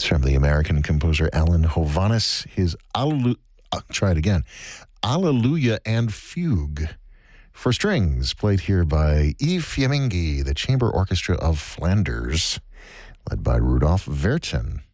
It's from the American composer Alan Hovhaness. His Alleluia and Fugue for strings, played here by Yves Fiammingi, the Chamber Orchestra of Flanders, led by Rudolf Vertin.